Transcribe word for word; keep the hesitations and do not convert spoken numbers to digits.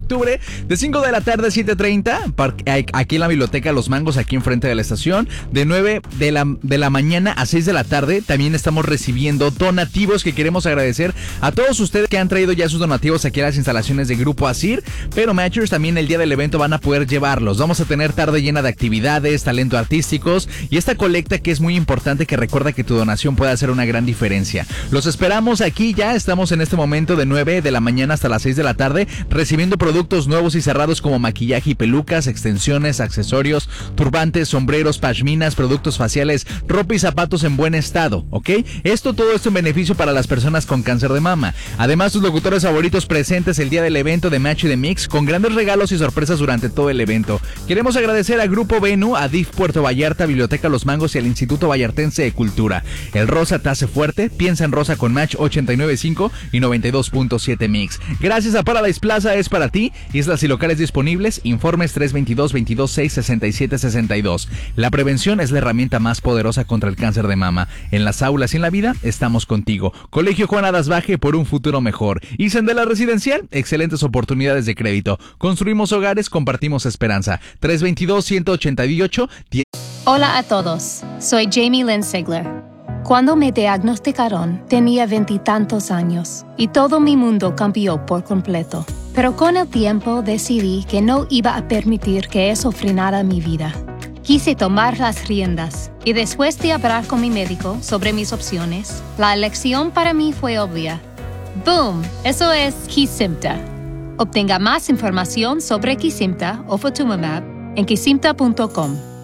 octubre, de cinco de la tarde a siete treinta, aquí en la Biblioteca Los Mangos, aquí enfrente de la estación. De nueve de la, de la mañana a seis de la tarde, también estamos recibiendo donativos, que queremos agradecer a todos ustedes que han traído ya sus donativos aquí a las instalaciones de Grupo Asir. Pero Matchers, también el día del evento van a poder llevarlos. Vamos a tener tarde llena de actividades, talento artísticos y esta colecta que es muy importante, que recuerda que tu donación puede hacer una gran diferencia. Los esperamos aquí ya, estamos en este momento de nueve de la mañana hasta las seis de la tarde, recibiendo productos nuevos y cerrados como maquillaje y pelucas, extensiones, accesorios, turbantes, sombreros, pashminas, productos faciales, ropa y zapatos en buen estado, ¿ok? Esto, todo esto en beneficio para las personas con cáncer de mama. Además, tus locutores favoritos presentes el día del evento de Match y de Mix, con grandes regalos y sorpresas durante todo el evento. Queremos agradecer a Grupo Venue, a D I F Puerto Vallarta, Biblioteca Los Mangos y al Instituto Vallartense de Cultura. El rosa te hace fuerte, piensa en rosa con Match ochenta y nueve punto cinco y noventa y dos punto siete Mix. Gracias a Paradise Plaza, es para ti. Islas y locales disponibles, informes tres dos dos, veintidós seis, sesenta y siete sesenta y dos. La prevención es la herramienta más poderosa contra el cáncer de mama. En las aulas y en la vida, estamos contigo. Colegio Juan Adasbaje, por un futuro mejor. Y Sendela Residencial, excelentes oportunidades de crédito. Construimos hogares, compartimos esperanza. tres dos dos, uno ocho ocho. Hola a todos, soy Jamie Lynn Sigler. Cuando me diagnosticaron, tenía veintitantos años y todo mi mundo cambió por completo. Pero con el tiempo decidí que no iba a permitir que eso frenara mi vida. Quise tomar las riendas y después de hablar con mi médico sobre mis opciones, la elección para mí fue obvia. ¡Boom! Eso es Kesimpta. Obtenga más información sobre Kesimpta o Ofatumumab en kesimpta punto com.